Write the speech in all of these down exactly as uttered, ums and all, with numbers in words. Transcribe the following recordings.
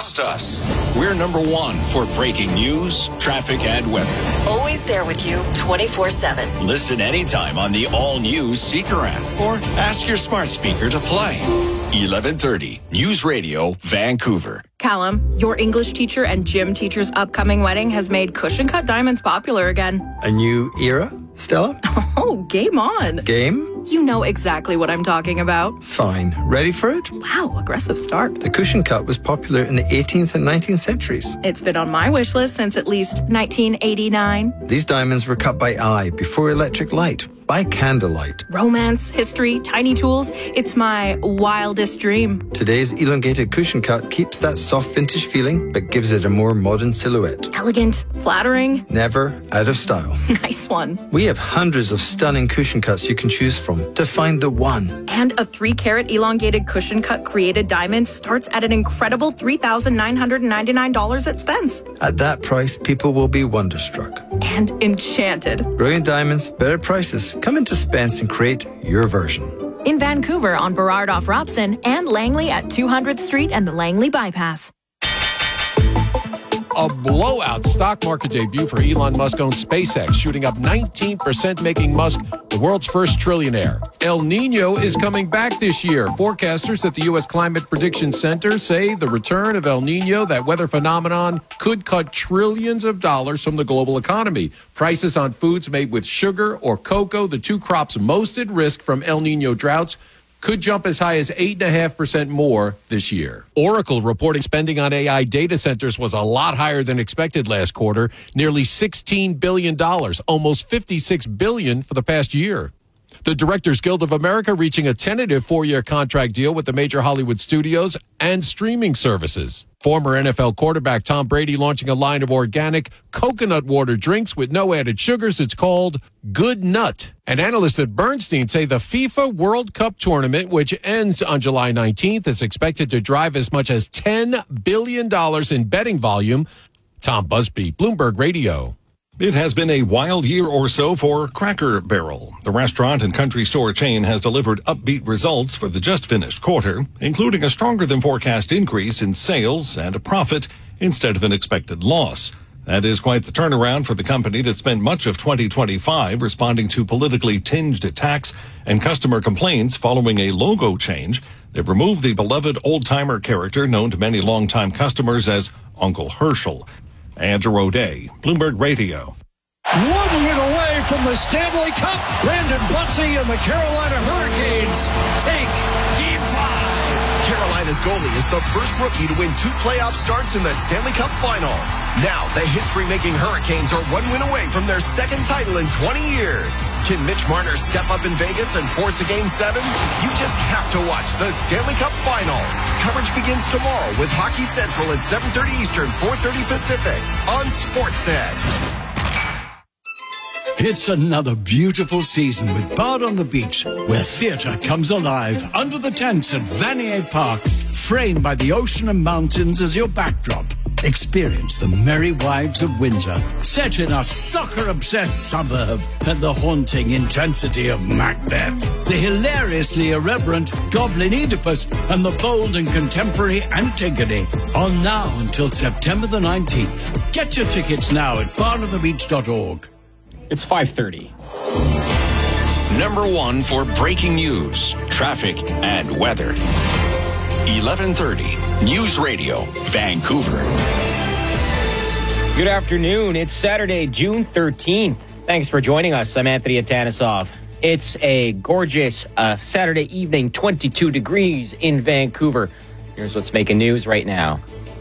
Trust us. We're number one for breaking news, traffic, and weather. Always there with you twenty-four seven. Listen anytime on the all-new Seeker app or ask your smart speaker to play. eleven thirty News Radio, Vancouver. Callum, your English teacher and gym teacher's upcoming wedding has made cushion cut diamonds popular again. A new era, Stella? Oh, game on. Game? You know exactly what I'm talking about. Fine. Ready for it? Wow, aggressive start. The cushion cut was popular in the eighteenth and nineteenth centuries. It's been on my wish list since at least nineteen eighty-nine. These diamonds were cut by eye before electric light, by candlelight. Romance, history, tiny tools. It's my wildest dream. Today's elongated cushion cut keeps that soft vintage feeling, but gives it a more modern silhouette. Elegant, flattering. Never out of style. Nice one. We have hundreds of stunning cushion cuts you can choose from to find the one. And a three carat elongated cushion cut created diamond starts at an incredible three thousand nine hundred ninety-nine dollars at Spence. At that price, people will be wonderstruck. And enchanted. Brilliant diamonds, better prices. Come into Spence and create your version. In Vancouver on Burrard off Robson and Langley at two hundredth Street and the Langley Bypass. A blowout stock market debut for Elon Musk-owned SpaceX, shooting up nineteen percent, making Musk the world's first trillionaire. El Nino is coming back this year. Forecasters at the U S Climate Prediction Center say the return of El Nino, that weather phenomenon, could cut trillions of dollars from the global economy. Prices on foods made with sugar or cocoa, the two crops most at risk from El Nino droughts, could jump as high as eight point five percent more this year. Oracle reporting spending on A I data centers was a lot higher than expected last quarter, nearly sixteen billion dollars, almost fifty-six billion dollars for the past year. The Directors Guild of America reaching a tentative four-year contract deal with the major Hollywood studios and streaming services. Former N F L quarterback Tom Brady launching a line of organic coconut water drinks with no added sugars. It's called Good Nut. And analysts at Bernstein say the FIFA World Cup tournament, which ends on July nineteenth, is expected to drive as much as ten billion dollars in betting volume. Tom Busby, Bloomberg Radio. It has been a wild year or so for Cracker Barrel. The restaurant and country store chain has delivered upbeat results for the just finished quarter, including a stronger than forecast increase in sales and a profit instead of an expected loss. That is quite the turnaround for the company that spent much of twenty twenty-five responding to politically tinged attacks and customer complaints following a logo change. They've removed the beloved old-timer character known to many longtime customers as Uncle Herschel. Andrew O'Day, Bloomberg Radio. One win away from the Stanley Cup. Brandon Bussey and the Carolina Hurricanes take Game five. Carolina's goalie is the first rookie to win two playoff starts in the Stanley Cup final. Now, the history-making Hurricanes are one win away from their second title in twenty years. Can Mitch Marner step up in Vegas and force a Game seven? You just have to watch the Stanley Cup final. Coverage begins tomorrow with Hockey Central at seven thirty Eastern, four thirty Pacific on Sportsnet. It's another beautiful season with Bard on the Beach, where theatre comes alive under the tents at Vanier Park, framed by the ocean and mountains as your backdrop. Experience the Merry Wives of Windsor, set in a soccer-obsessed suburb, and the haunting intensity of Macbeth, the hilariously irreverent Goblin Oedipus, and the bold and contemporary Antigone. On now until September the nineteenth. Get your tickets now at bard on the beach dot org. It's five thirty. Number one for breaking news, traffic, and weather. eleven thirty News Radio, Vancouver. Good afternoon. It's Saturday, June thirteenth. Thanks for joining us. I'm Anthony Atanesov. It's a gorgeous uh, Saturday evening, twenty-two degrees in Vancouver. Here's what's making news right now.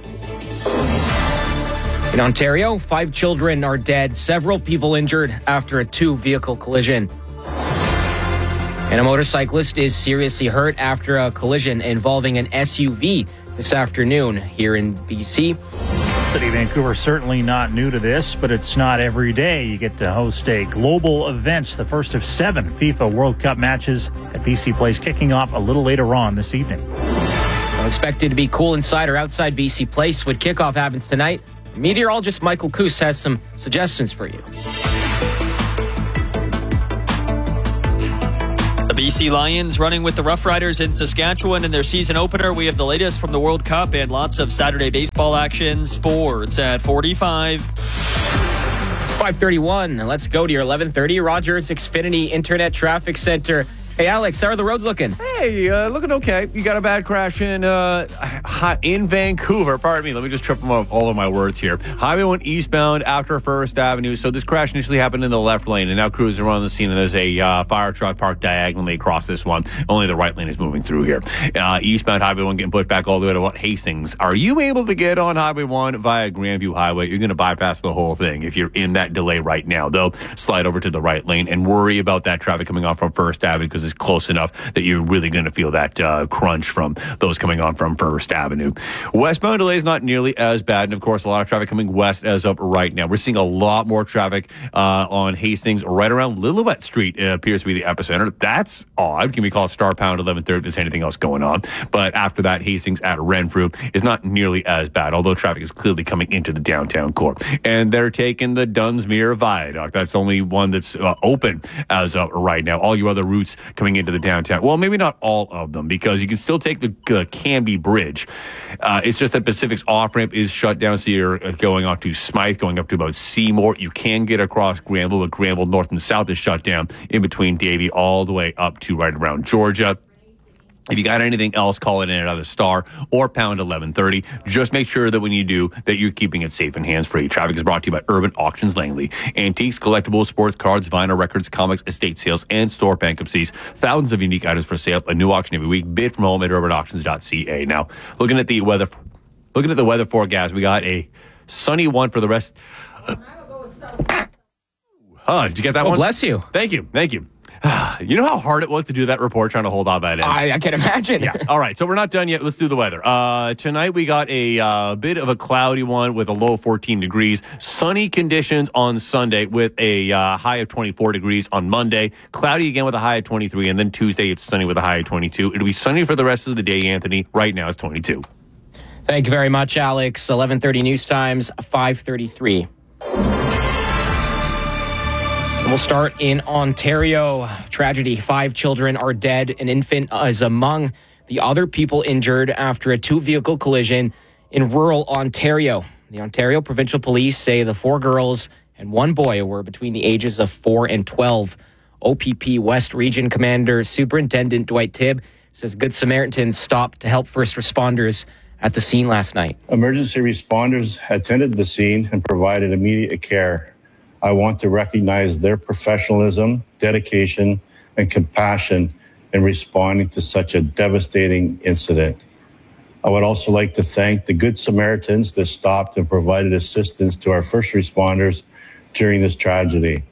In Ontario, five children are dead, several people injured after a two-vehicle collision. And a motorcyclist is seriously hurt after a collision involving an S U V this afternoon here in B C. City of Vancouver certainly not new to this, but it's not every day you get to host a global event, the first of seven FIFA World Cup matches at B C Place, kicking off a little later on this evening. I'm expected to be cool inside or outside B C Place when kickoff happens tonight. Meteorologist Michael Koos has some suggestions for you. The B C Lions running with the Rough Riders in Saskatchewan in their season opener. We have the latest from the World Cup and lots of Saturday baseball action. Sports at forty-five. It's five thirty-one. Let's go to your eleven thirty Rogers Xfinity Internet Traffic Center. Hey, Alex, how are the roads looking? Hey, uh, looking okay. You got a bad crash in uh, in Vancouver. Pardon me. Let me just trip them up all of my words here. Highway one eastbound after First Avenue. So this crash initially happened in the left lane, and now crews are on the scene, and there's a uh, fire truck parked diagonally across this one. Only the right lane is moving through here. Uh, eastbound Highway one getting put back all the way to what, Hastings. Are you able to get on Highway one via Grandview Highway? You're going to bypass the whole thing if you're in that delay right now. Though, slide over to the right lane and worry about that traffic coming off from First Avenue because it's close enough that you're really going to feel that uh, crunch from those coming on from First Avenue. Westbound delay is not nearly as bad, and of course a lot of traffic coming west as of right now. We're seeing a lot more traffic uh, on Hastings right around Lillooet Street. It appears to be the epicenter. That's odd. Can we call it Star Pound eleven thirty if there's anything else going on? But after that, Hastings at Renfrew is not nearly as bad, although traffic is clearly coming into the downtown core. And they're taking the Dunsmuir Viaduct. That's the only one that's uh, open as of right now. All your other routes coming into the downtown, well, maybe not all of them, because you can still take the uh, Canby Bridge. Uh, it's just that Pacific's off-ramp is shut down, so you're going on to Smythe, going up to about Seymour. You can get across Granville, but Granville north and south is shut down in between Davie all the way up to right around Georgia. If you got anything else, call it in another star or pound eleven thirty. Just make sure that when you do, that you're keeping it safe and hands-free. Traffic is brought to you by Urban Auctions Langley. Antiques, collectibles, sports cards, vinyl records, comics, estate sales, and store bankruptcies. Thousands of unique items for sale. A new auction every week. Bid from home at urban auctions dot c a. Now, looking at the weather, looking at the weather forecast, we got a sunny one for the rest. Uh, huh, did you get that oh, one? Bless you. Thank you. Thank you. You know how hard it was to do that report trying to hold on by it? I, I can imagine. Yeah. All right. So we're not done yet. Let's do the weather. Uh, tonight we got a uh, bit of a cloudy one with a low of fourteen degrees. Sunny conditions on Sunday with a uh, high of twenty-four degrees on Monday. Cloudy again with a high of twenty-three. And then Tuesday it's sunny with a high of twenty-two. It'll be sunny for the rest of the day, Anthony. Right now it's twenty-two. Thank you very much, Alex. eleven thirty News Times, five thirty-three. We'll start in Ontario. Tragedy. Five children are dead. An infant is among the other people injured after a two-vehicle collision in rural Ontario. The Ontario Provincial Police say the four girls and one boy were between the ages of four and twelve. O P P West Region Commander Superintendent Dwight Tibb says Good Samaritans stopped to help first responders at the scene last night. Emergency responders attended the scene and provided immediate care. I want to recognize their professionalism, dedication, and compassion in responding to such a devastating incident. I would also like to thank the Good Samaritans that stopped and provided assistance to our first responders during this tragedy.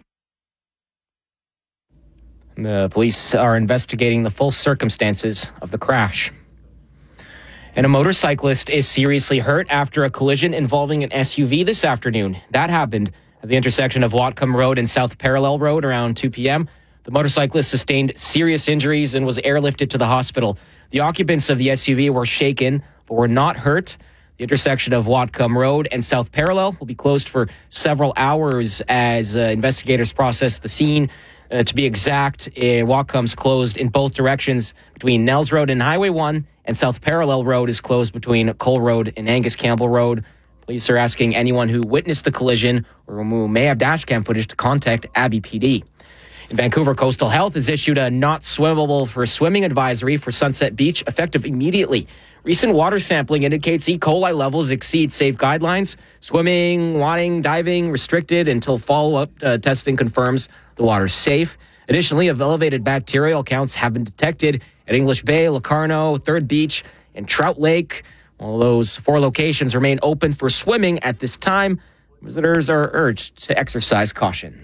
The police are investigating the full circumstances of the crash. And a motorcyclist is seriously hurt after a collision involving an S U V this afternoon. That happened at the intersection of Whatcom Road and South Parallel Road around two p.m. The motorcyclist sustained serious injuries and was airlifted to the hospital. The occupants of the S U V were shaken but were not hurt. The intersection of Whatcom Road and South Parallel will be closed for several hours as uh, investigators process the scene. Uh, to be exact, uh, Whatcom's closed in both directions between Nels Road and Highway one, and South Parallel Road is closed between Cole Road and Angus Campbell Road. Police are asking anyone who witnessed the collision or who may have dash cam footage to contact Abbey P D. In Vancouver, Coastal Health has issued a not swimmable for swimming advisory for Sunset Beach effective immediately. Recent water sampling indicates E. coli levels exceed safe guidelines. Swimming, wading, diving restricted until follow-up uh, testing confirms the water's safe. Additionally, elevated bacterial counts have been detected at English Bay, Locarno, Third Beach, and Trout Lake. While those four locations remain open for swimming at this time, visitors are urged to exercise caution.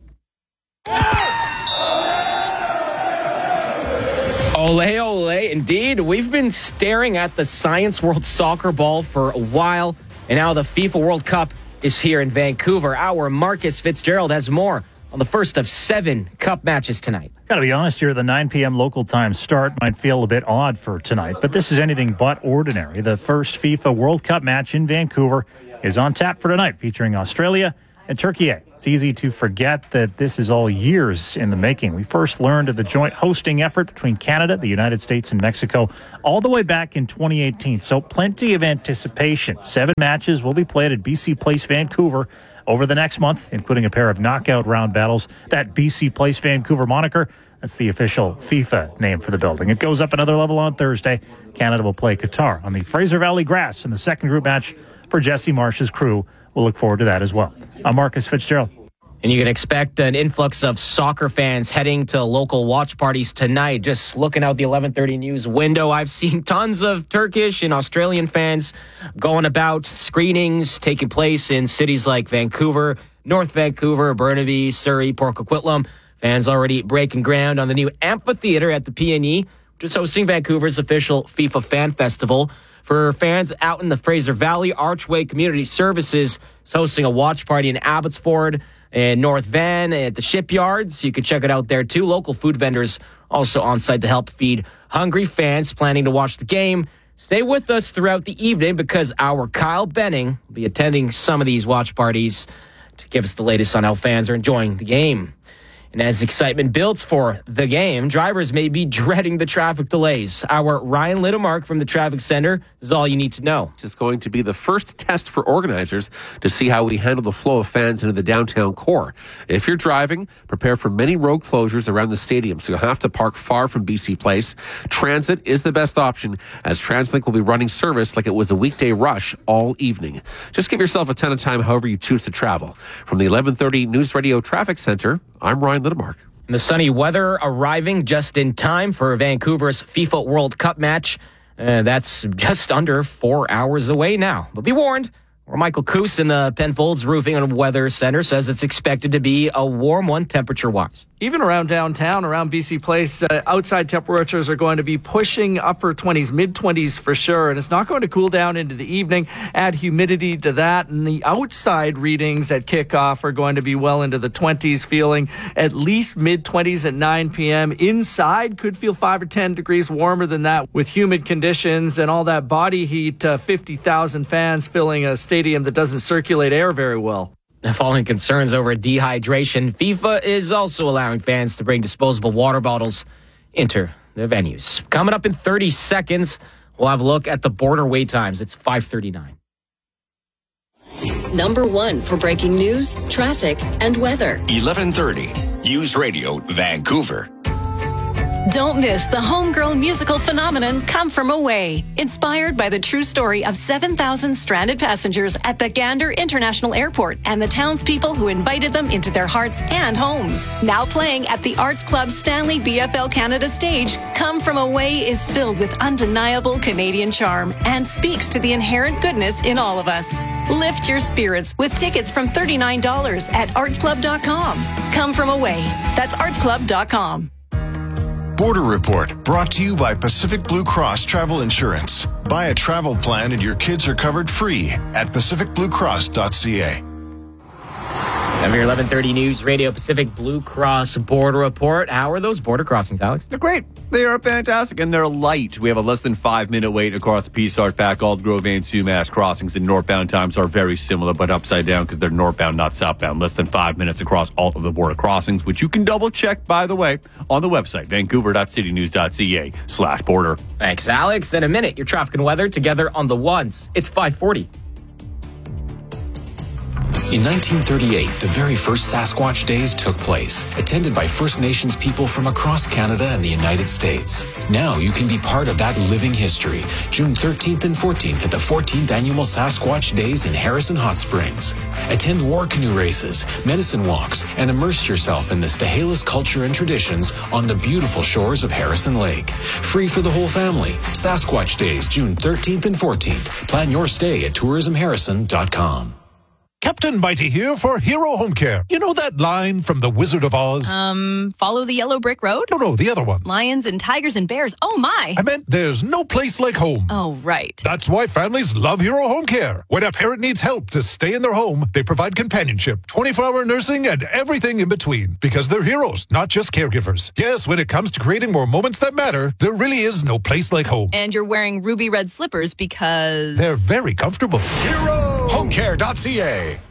Ole, ole, indeed. We've been staring at the Science World Soccer Ball for a while, and now the FIFA World Cup is here in Vancouver. Our Marcus Fitzgerald has more on the first of seven Cup matches tonight. Gotta be honest here, the nine p.m. local time start might feel a bit odd for tonight, but this is anything but ordinary. The first FIFA World Cup match in Vancouver is on tap for tonight, featuring Australia and Turkey. It's easy to forget that this is all years in the making. We first learned of the joint hosting effort between Canada, the United States, and Mexico all the way back in twenty eighteen. So plenty of anticipation. Seven matches will be played at B C Place, Vancouver over the next month, including a pair of knockout round battles. That B C Place Vancouver moniker, that's the official FIFA name for the building. It goes up another level on Thursday. Canada will play Qatar on the Fraser Valley grass in the second group match for Jesse Marsh's crew. We'll look forward to that as well. I'm Marcus Fitzgerald. And you can expect an influx of soccer fans heading to local watch parties tonight. Just looking out the eleven thirty news window, I've seen tons of Turkish and Australian fans going about. Screenings taking place in cities like Vancouver, North Vancouver, Burnaby, Surrey, Port Coquitlam. Fans already breaking ground on the new amphitheater at the P N E, which is hosting Vancouver's official FIFA Fan Festival. For fans out in the Fraser Valley, Archway Community Services is hosting a watch party in Abbotsford and North Van at the shipyards. You can check it out there too. Local food vendors also on site to help feed hungry fans planning to watch the game. Stay with us throughout the evening because our Kyle Benning will be attending some of these watch parties to give us the latest on how fans are enjoying the game. And as excitement builds for the game, drivers may be dreading the traffic delays. Our Ryan Littlemark from the Traffic Center is all you need to know. This is going to be the first test for organizers to see how we handle the flow of fans into the downtown core. If you're driving, prepare for many road closures around the stadium, so you'll have to park far from B C Place. Transit is the best option, as TransLink will be running service like it was a weekday rush all evening. Just give yourself a ton of time however you choose to travel. From the eleven thirty News Radio Traffic Center, I'm Ryan Littlemark. The sunny weather arriving just in time for Vancouver's FIFA World Cup match. Uh, that's just under four hours away now. But be warned, where Michael Coos in the Penfolds Roofing and Weather Center says it's expected to be a warm one temperature-wise. Even around downtown, around B C Place, uh, outside temperatures are going to be pushing upper twenties, mid-twenties for sure. And it's not going to cool down into the evening. Add humidity to that. And the outside readings at kickoff are going to be well into the twenties, feeling at least mid-twenties at nine p.m. Inside could feel five or ten degrees warmer than that with humid conditions and all that body heat. Uh, fifty thousand fans filling a stadium that doesn't circulate air very well. Following concerns over dehydration, FIFA is also allowing fans to bring disposable water bottles into their venues. Coming up in thirty seconds, we'll have a look at the border wait times. It's five thirty-nine. Number one for breaking news, traffic, and weather. eleven thirty News Radio, Vancouver. Don't miss the homegrown musical phenomenon Come From Away, inspired by the true story of seven thousand stranded passengers at the Gander International Airport and the townspeople who invited them into their hearts and homes. Now playing at the Arts Club Stanley B F L Canada stage, Come From Away is filled with undeniable Canadian charm and speaks to the inherent goodness in all of us. Lift your spirits with tickets from thirty-nine dollars at arts club dot com. Come From Away. That's arts club dot com. Border Report, brought to you by Pacific Blue Cross Travel Insurance. Buy a travel plan and your kids are covered free at pacific blue cross dot c a. Time for your eleven thirty News Radio Pacific Blue Cross Border Report. How are those border crossings, Alex? They're great. They are fantastic, and they're light. We have a less than five-minute wait across the Peace Arch, Back, Aldgrove, and Sumas crossings. The northbound times are very similar, but upside down because they're northbound, not southbound. Less than five minutes across all of the border crossings, which you can double-check, by the way, on the website, vancouver dot city news dot c a slash border. Thanks, Alex. In a minute, your traffic and weather together on the ones. It's five forty. In nineteen thirty-eight, the very first Sasquatch Days took place, attended by First Nations people from across Canada and the United States. Now you can be part of that living history. June thirteenth and fourteenth at the fourteenth Annual Sasquatch Days in Harrison Hot Springs. Attend war canoe races, medicine walks, and immerse yourself in the Stahelis culture and traditions on the beautiful shores of Harrison Lake. Free for the whole family. Sasquatch Days, June thirteenth and fourteenth. Plan your stay at tourism harrison dot com. Captain Mighty here for Hero Home Care. You know that line from The Wizard of Oz? Um, follow the yellow brick road? No, no, the other one. Lions and tigers and bears. Oh, my. I meant there's no place like home. Oh, right. That's why families love Hero Home Care. When a parent needs help to stay in their home, they provide companionship, twenty-four hour nursing, and everything in between. Because they're heroes, not just caregivers. Yes, when it comes to creating more moments that matter, there really is no place like home. And you're wearing ruby red slippers because... they're very comfortable. Hero Home Care dot c a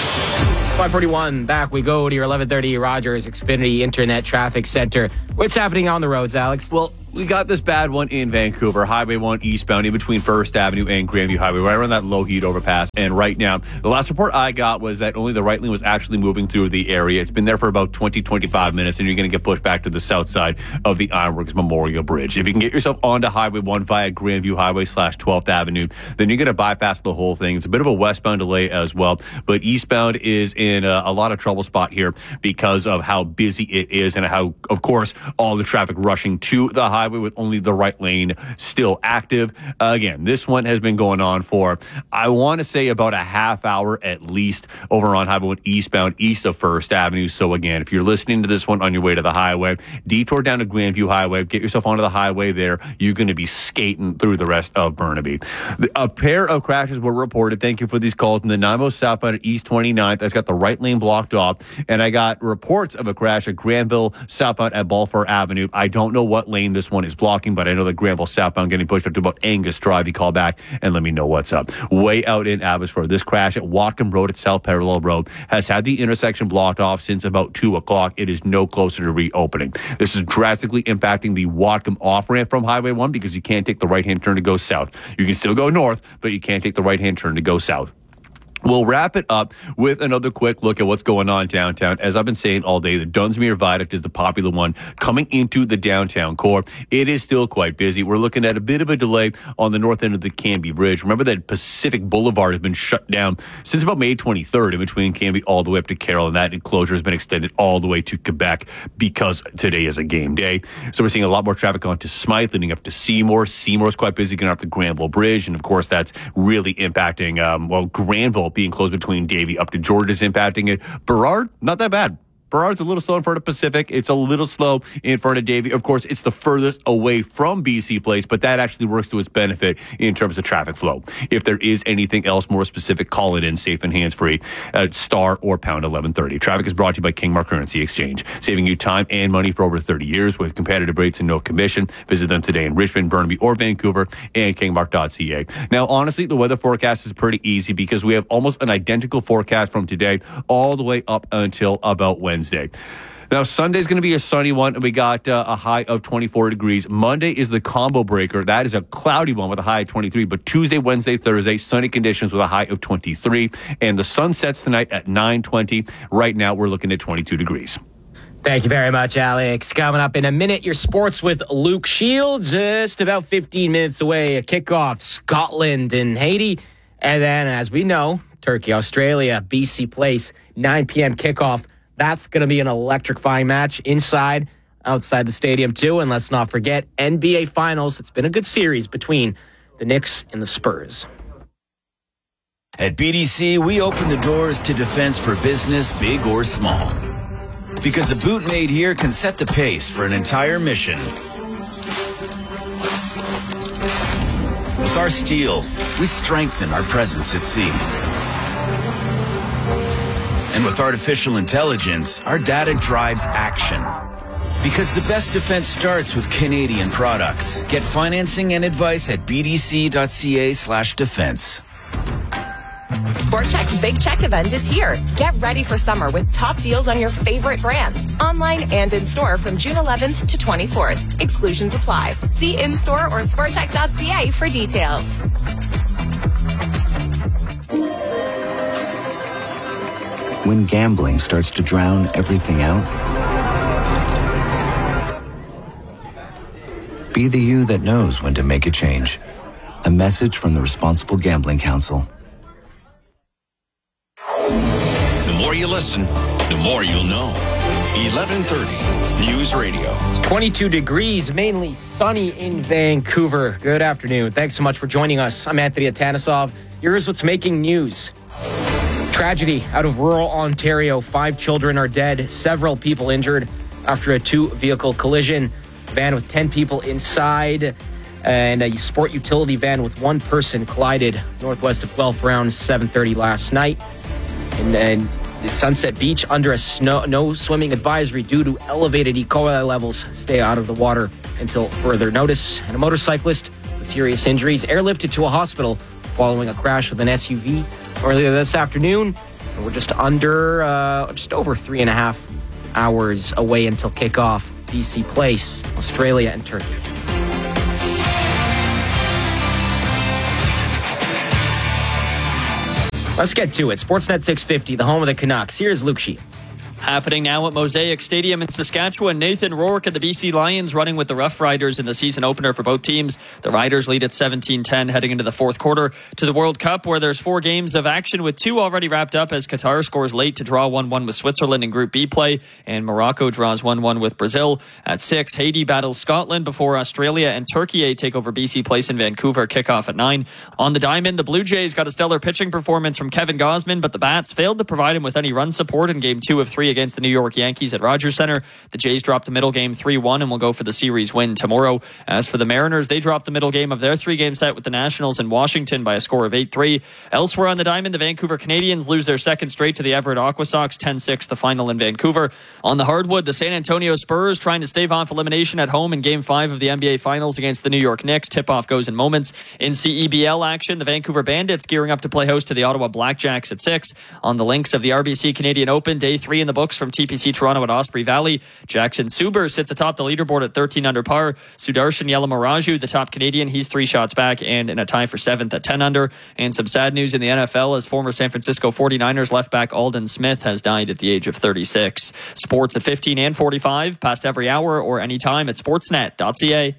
five forty-one, back we go to your eleven thirty Rogers Xfinity Internet Traffic Center. What's happening on the roads, Alex? Well, we got this bad one in Vancouver, Highway one eastbound in between First Avenue and Grandview Highway, right around that low heat overpass. And right now, the last report I got was that only the right lane was actually moving through the area. It's been there for about twenty, twenty-five minutes, and you're going to get pushed back to the south side of the Ironworks Memorial Bridge. If you can get yourself onto Highway one via Grandview Highway slash twelfth Avenue, then you're going to bypass the whole thing. It's a bit of a westbound delay as well, but eastbound is in a, a lot of trouble spot here because of how busy it is and how, of course, all the traffic rushing to the highway with only the right lane still active. Uh, again, this one has been going on for, I want to say, about a half hour at least over on Highway one eastbound, east of First Avenue. So again, if you're listening to this one on your way to the highway, detour down to Grandview Highway, get yourself onto the highway there. You're going to be skating through the rest of Burnaby. A pair of crashes were reported. Thank you for these calls in the Nanaimo southbound at East twenty-ninth. That's got the right lane blocked off. And I got reports of a crash at Granville southbound at Balfour Avenue. I don't know what lane this one is blocking, but I know that Granville southbound getting pushed up to about Angus Drive. You call back and let me know what's up. Way out in Abbotsford, this crash at Watcom Road at South Parallel Road has had the intersection blocked off since about two o'clock. It is no closer to reopening. This is drastically impacting the Watcom off-ramp from Highway one because you can't take the right-hand turn to go south. You can still go north, but you can't take the right-hand turn to go south. We'll wrap it up with another quick look at what's going on downtown. As I've been saying all day, the Dunsmuir Viaduct is the popular one coming into the downtown core. It is still quite busy. We're looking at a bit of a delay on the north end of the Cambie Bridge. Remember that Pacific Boulevard has been shut down since about May twenty-third in between Cambie all the way up to Carroll, and that enclosure has been extended all the way to Quebec because today is a game day. So we're seeing a lot more traffic onto Smythe leading up to Seymour. Seymour's quite busy getting off the Granville Bridge, and of course that's really impacting, um, well, Granville being closed between Davie up to George is impacting it. Burrard, not that bad. Burrard's a little slow in front of Pacific. It's a little slow in front of Davie. Of course, it's the furthest away from B C Place, but that actually works to its benefit in terms of traffic flow. If there is anything else more specific, call it in safe and hands-free at star or pound eleven thirty. Traffic is brought to you by Kingmark Currency Exchange, saving you time and money for over thirty years with competitive rates and no commission. Visit them today in Richmond, Burnaby, or Vancouver and kingmark dot c a. Now, honestly, the weather forecast is pretty easy because we have almost an identical forecast from today all the way up until about Wednesday. Wednesday. Now, Sunday's going to be a sunny one, and we got uh, a high of twenty-four degrees. Monday is the combo breaker. That is a cloudy one with a high of twenty-three. But Tuesday, Wednesday, Thursday, sunny conditions with a high of twenty-three. And the sun sets tonight at nine twenty. Right now, we're looking at twenty-two degrees. Thank you very much, Alex. Coming up in a minute, your sports with Luke Shields. Just about fifteen minutes away, a kickoff, Scotland and Haiti. And then, as we know, Turkey, Australia, B C Place, nine p.m. kickoff. That's going to be an electrifying match inside, outside the stadium, too. And let's not forget, N B A Finals. It's been a good series between the Knicks and the Spurs. At B D C, we open the doors to defense for business, big or small. Because a boot made here can set the pace for an entire mission. With our steel, we strengthen our presence at sea. And with artificial intelligence, our data drives action. Because the best defense starts with Canadian products. Get financing and advice at bdc.ca slash defense. SportCheck's Big Check event is here. Get ready for summer with top deals on your favorite brands. Online and in-store from June eleventh to twenty-fourth. Exclusions apply. See in-store or sportcheck dot c a for details. When gambling starts to drown everything out, be the you that knows when to make a change. A message from the Responsible Gambling Council. The more you listen, the more you'll know. eleven thirty News Radio. It's twenty-two degrees, mainly sunny in Vancouver. Good afternoon. Thanks so much for joining us. I'm Anthony Atanisov. Here's what's making news. Tragedy out of rural Ontario. Five children are dead, several people injured after a two-vehicle collision. A van with ten people inside and a sport utility van with one person collided northwest of Guelph around seven thirty last night. And then Sunset Beach under a snow, no swimming advisory due to elevated E. coli levels. Stay out of the water until further notice. And a motorcyclist with serious injuries airlifted to a hospital following a crash with an S U V earlier this afternoon. We're just under, uh, just over three and a half hours away until kickoff. B C Place, Australia and Turkey. Let's get to it. Sportsnet six fifty, the home of the Canucks. Here's Luke Sheets. Happening now at Mosaic Stadium in Saskatchewan. Nathan Rourke and the B C Lions running with the Rough Riders in the season opener for both teams. The Riders lead at seventeen ten heading into the fourth quarter to the World Cup, where there's four games of action with two already wrapped up as Qatar scores late to draw one one with Switzerland in Group B play, and Morocco draws one one with Brazil. At six, Haiti battles Scotland before Australia and Turkey take over B C Place in Vancouver. Kickoff at nine. On the diamond, the Blue Jays got a stellar pitching performance from Kevin Gausman, but the Bats failed to provide him with any run support in game two of three against the New York Yankees at Rogers Center. The Jays dropped the middle game three one and will go for the series win tomorrow. As for the Mariners, they dropped the middle game of their three-game set with the Nationals in Washington by a score of eight three. Elsewhere on the diamond, the Vancouver Canadians lose their second straight to the Everett Aqua Sox, ten six the final in Vancouver. On the hardwood, the San Antonio Spurs trying to stave off elimination at home in game five of the N B A Finals against the New York Knicks. Tip-off goes in moments. In C E B L action, the Vancouver Bandits gearing up to play host to the Ottawa Blackjacks at six. On the links of the R B C Canadian Open, day three in the books from T P C Toronto at Osprey Valley. Jackson Suber sits atop the leaderboard at thirteen under par. Sudarshan Yalamaraju, the top Canadian, he's three shots back and in a tie for seventh at ten under. And some sad news in the N F L as former San Francisco forty-niners left back Aldon Smith has died at the age of thirty-six. Sports at fifteen and forty-five, past every hour or anytime at sportsnet dot c a.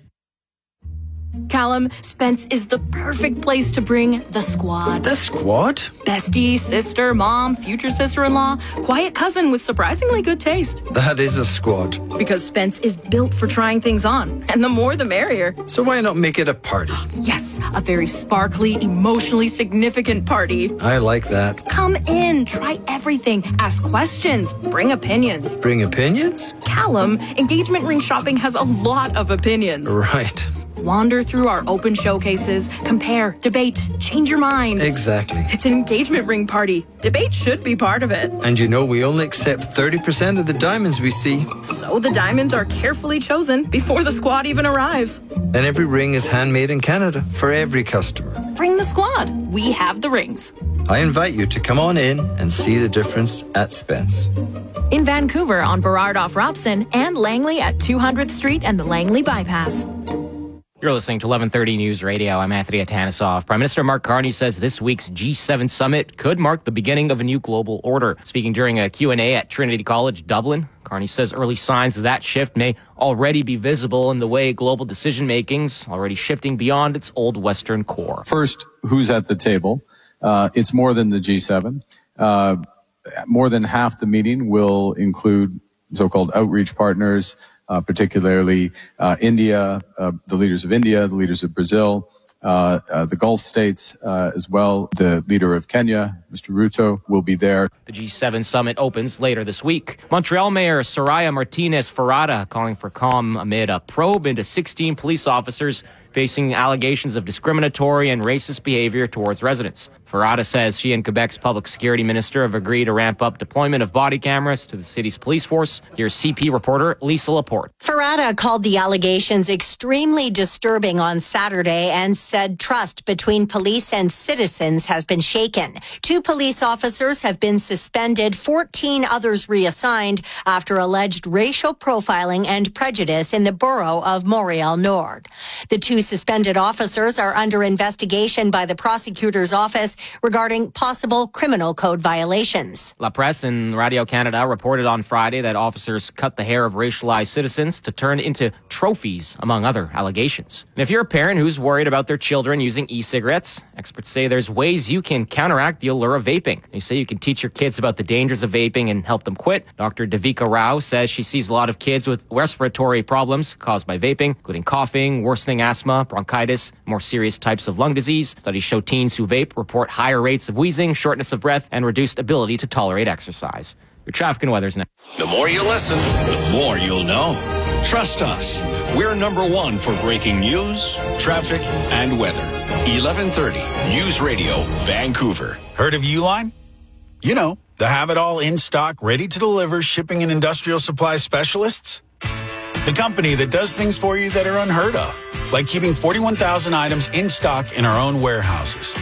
Callum, Spence is the perfect place to bring the squad. The squad? Bestie, sister, mom, future sister-in-law, quiet cousin with surprisingly good taste. That is a squad. Because Spence is built for trying things on, and the more the merrier. So why not make it a party? Yes, a very sparkly, emotionally significant party. I like that. Come in, try everything, ask questions, bring opinions. Bring opinions? Callum, engagement ring shopping has a lot of opinions. Right. Wander through our open showcases, compare, debate, change your mind. Exactly. It's an engagement ring party. Debate should be part of it. And you know we only accept thirty percent of the diamonds we see. So the diamonds are carefully chosen before the squad even arrives. And every ring is handmade in Canada for every customer. Bring the squad. We have the rings. I invite you to come on in and see the difference at Spence. In Vancouver on Burrard off Robson and Langley at two hundredth Street and the Langley Bypass. You're listening to eleven thirty News Radio. I'm Anthony Atanasoff. Prime Minister Mark Carney says this week's G seven summit could mark the beginning of a new global order. Speaking during a Q and A at Trinity College, Dublin, Carney says early signs of that shift may already be visible in the way global decision-making's already shifting beyond its old Western core. First, who's at the table? Uh, it's more than the G seven. Uh, more than half the meeting will include so-called outreach partners, Uh, particularly uh, India, uh, the leaders of India, the leaders of Brazil, uh, uh, the Gulf states uh, as well. The leader of Kenya, Mister Ruto, will be there. The G seven summit opens later this week. Montreal Mayor Soraya Martinez Ferrada calling for calm amid a probe into sixteen police officers facing allegations of discriminatory and racist behavior towards residents. Ferrada says she and Quebec's public security minister have agreed to ramp up deployment of body cameras to the city's police force. Here's C P reporter Lisa Laporte. Ferrada called the allegations extremely disturbing on Saturday and said trust between police and citizens has been shaken. Two police officers have been suspended, fourteen others reassigned after alleged racial profiling and prejudice in the borough of Montreal Nord. The two suspended officers are under investigation by the prosecutor's office regarding possible criminal code violations. La Presse and Radio Canada reported on Friday that officers cut the hair of racialized citizens to turn into trophies, among other allegations. And if you're a parent who's worried about their children using e-cigarettes, experts say there's ways you can counteract the allure of vaping. They say you can teach your kids about the dangers of vaping and help them quit. Doctor Devika Rao says she sees a lot of kids with respiratory problems caused by vaping, including coughing, worsening asthma, bronchitis, more serious types of lung disease. Studies show teens who vape report higher rates of wheezing, shortness of breath, and reduced ability to tolerate exercise. Your traffic and weather's next. The more you listen, the more you'll know. Trust us. We're number one for breaking news, traffic, and weather. eleven thirty News Radio, Vancouver. Heard of Uline? You know, the have-it-all in stock, ready to deliver shipping and industrial supply specialists. The company that does things for you that are unheard of, like keeping forty-one thousand items in stock in our own warehouses. With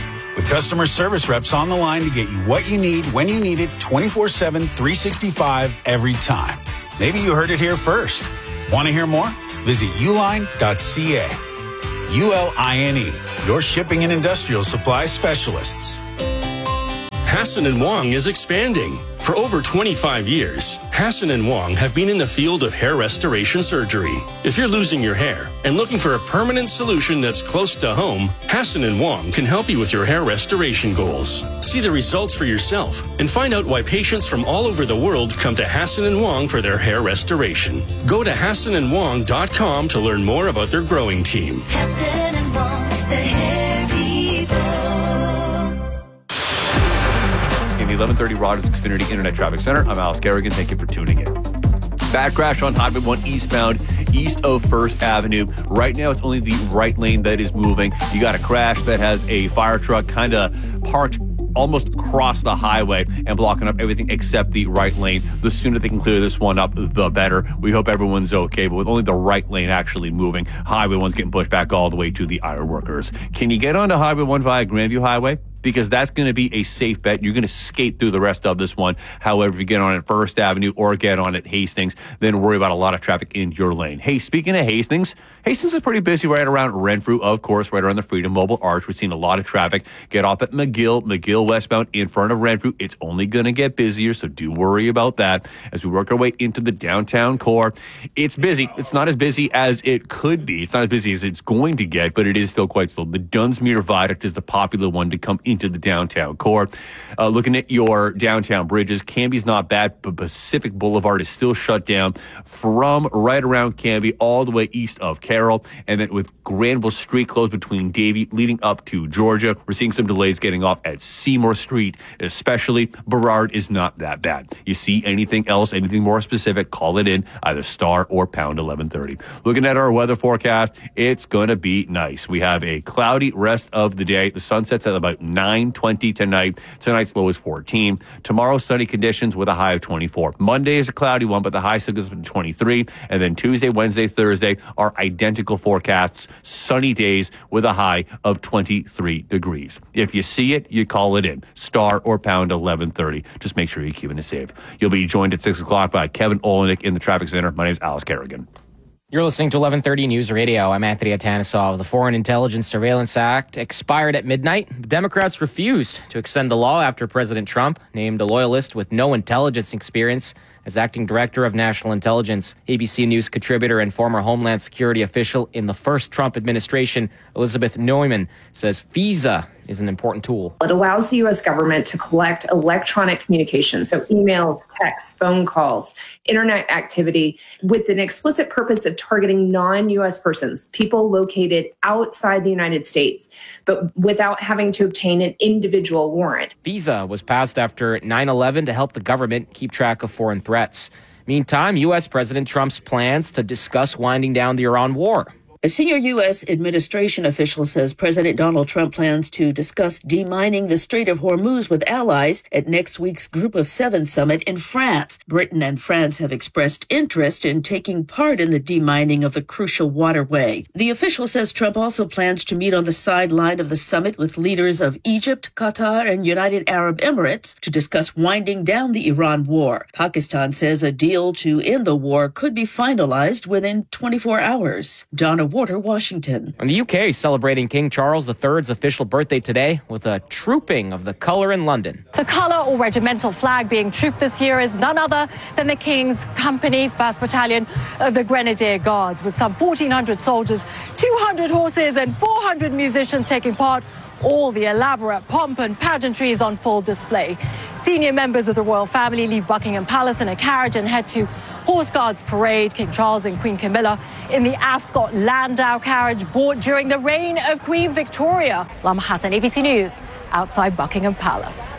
customer service reps on the line to get you what you need when you need it twenty-four seven, three sixty-five every time. Maybe you heard it here first. Want to hear more? Visit uline dot c a. U L I N E, your shipping and industrial supply specialists. Hassan and Wong is expanding. For over twenty-five years, Hassan and Wong have been in the field of hair restoration surgery. If you're losing your hair and looking for a permanent solution that's close to home, Hassan and Wong can help you with your hair restoration goals. See the results for yourself and find out why patients from all over the world come to Hassan and Wong for their hair restoration. Go to hassan and wong dot com to learn more about their growing team. Hassan and Wong, the hair people. In the eleven thirty Rogers Xfinity Internet Traffic Center, I'm Alice Kerrigan. Thank you for tuning in. Bad crash on Highway one eastbound, east of First Avenue. Right now, it's only the right lane that is moving. You got a crash that has a fire truck kind of parked almost across the highway and blocking up everything except the right lane. The sooner they can clear this one up, the better. We hope everyone's okay, but with only the right lane actually moving, Highway one's getting pushed back all the way to the Ironworkers. Can you get onto Highway one via Grandview Highway? Because that's going to be a safe bet. You're going to skate through the rest of this one. However, if you get on at First Avenue or get on at Hastings, then worry about a lot of traffic in your lane. Hey, speaking of Hastings, Hastings is pretty busy right around Renfrew, of course, right around the Freedom Mobile Arch. We're seeing a lot of traffic. Get off at McGill, McGill westbound in front of Renfrew. It's only going to get busier, so do worry about that. As we work our way into the downtown core, it's busy. It's not as busy as it could be. It's not as busy as it's going to get, but it is still quite slow. The Dunsmuir Viaduct is the popular one to come into the downtown core. Uh, looking at your downtown bridges, Cambie's not bad, but Pacific Boulevard is still shut down from right around Cambie all the way east of Carroll. And then with Granville Street closed between Davie leading up to Georgia, we're seeing some delays getting off at Seymour Street, especially. Burrard is not that bad. You see anything else, anything more specific, call it in, either star or pound eleven thirty. Looking at our weather forecast, it's going to be nice. We have a cloudy rest of the day. The sun sets at about nine twenty tonight. Tonight's low is fourteen. Tomorrow, sunny conditions with a high of twenty-four. Monday is a cloudy one, but the high still goes up to twenty-three. And then Tuesday, Wednesday, Thursday are identical forecasts. Sunny days with a high of twenty-three degrees. If you see it, you call it in. Star or pound eleven thirty. Just make sure you're keeping it safe. You'll be joined at six o'clock by Kevin Olenek in the traffic center. My name is Alice Kerrigan. You're listening to eleven thirty News Radio. I'm Anthony Atanisov. The Foreign Intelligence Surveillance Act expired at midnight. The Democrats refused to extend the law after President Trump named a loyalist with no intelligence experience as acting director of national intelligence. A B C News contributor and former Homeland Security official in the first Trump administration, Elizabeth Neumann, says FISA is an important tool. It allows the U S government to collect electronic communication, so emails, texts, phone calls, internet activity, with an explicit purpose of targeting non-U S persons, people located outside the United States, but without having to obtain an individual warrant. FISA was passed after nine eleven to help the government keep track of foreign threats. Meantime, U S President Trump's plans to discuss winding down the Iran war. A senior U S administration official says President Donald Trump plans to discuss demining the Strait of Hormuz with allies at next week's Group of Seven summit in France. Britain and France have expressed interest in taking part in the demining of the crucial waterway. The official says Trump also plans to meet on the sideline of the summit with leaders of Egypt, Qatar, and United Arab Emirates to discuss winding down the Iran war. Pakistan says a deal to end the war could be finalized within twenty-four hours. Donna Water, Washington. And the U K is celebrating King Charles the third's official birthday today with a trooping of the colour in London. The colour or regimental flag being trooped this year is none other than the King's Company, first Battalion of the Grenadier Guards, with some fourteen hundred soldiers, two hundred horses and four hundred musicians taking part. All the elaborate pomp and pageantry is on full display. Senior members of the royal family leave Buckingham Palace in a carriage and head to Horse Guards Parade. King Charles and Queen Camilla in the Ascot Landau carriage bought during the reign of Queen Victoria. Lama Hassan, A B C News, outside Buckingham Palace.